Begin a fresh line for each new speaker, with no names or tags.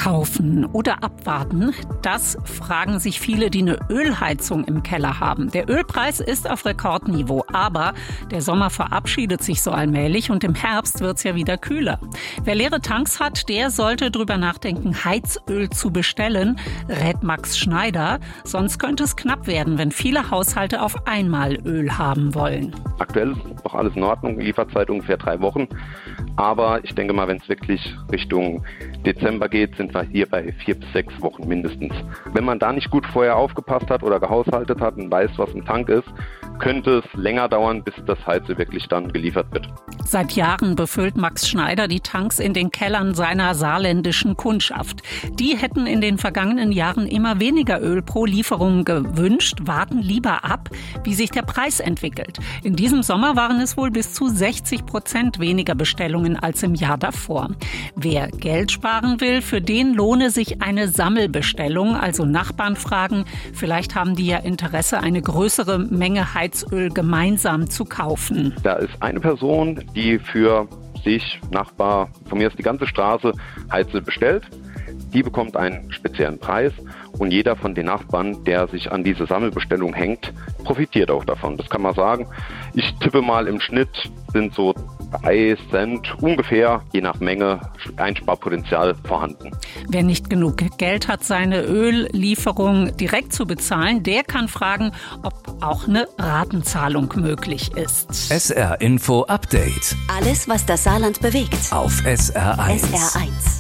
Kaufen oder abwarten? Das fragen sich viele, die eine Ölheizung im Keller haben. Der Ölpreis ist auf Rekordniveau, aber der Sommer verabschiedet sich so allmählich und im Herbst wird's ja wieder kühler. Wer leere Tanks hat, der sollte drüber nachdenken, Heizöl zu bestellen, rät Max Schneider. Sonst könnte es knapp werden, wenn viele Haushalte auf einmal Öl haben wollen.
Aktuell ist noch alles in Ordnung, Lieferzeit ungefähr 3 Wochen. Aber ich denke mal, wenn es wirklich Richtung Dezember geht, sind wir hier bei 4 bis 6 Wochen mindestens. Wenn man da nicht gut vorher aufgepasst hat oder gehaushaltet hat und weiß, was im Tank ist, könnte es länger dauern, bis das Heizöl wirklich dann geliefert wird.
Seit Jahren befüllt Max Schneider die Tanks in den Kellern seiner saarländischen Kundschaft. Die hätten in den vergangenen Jahren immer weniger Öl pro Lieferung gewünscht, warten lieber ab, wie sich der Preis entwickelt. In diesem Sommer waren es wohl bis zu 60% weniger Bestellungen als im Jahr davor. Wer Geld sparen will, für den lohne sich eine Sammelbestellung, also Nachbarn fragen. Vielleicht haben die ja Interesse, eine größere Menge Heizöl gemeinsam zu kaufen.
Da ist eine Person, die für sich, Nachbar, von mir ist die ganze Straße, Heizöl bestellt. Die bekommt einen speziellen Preis und jeder von den Nachbarn, der sich an diese Sammelbestellung hängt, profitiert auch davon. Das kann man sagen. Ich tippe mal, im Schnitt sind so 3 Cent ungefähr, je nach Menge, Einsparpotenzial vorhanden.
Wer nicht genug Geld hat, seine Öllieferung direkt zu bezahlen, der kann fragen, ob auch eine Ratenzahlung möglich ist.
SR Info Update.
Alles, was das Saarland bewegt.
Auf SR1.
SR1.